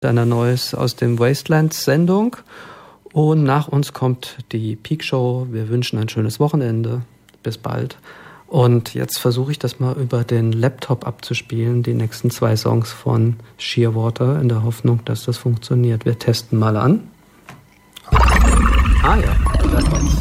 einer Neues aus dem Wastelands-Sendung. Und nach uns kommt die Peak Show. Wir wünschen ein schönes Wochenende. Bis bald. Und jetzt versuche ich das mal über den Laptop abzuspielen, die nächsten 2 Songs von Shearwater, in der Hoffnung, dass das funktioniert. Wir testen mal an. Ah ja, da kommt's.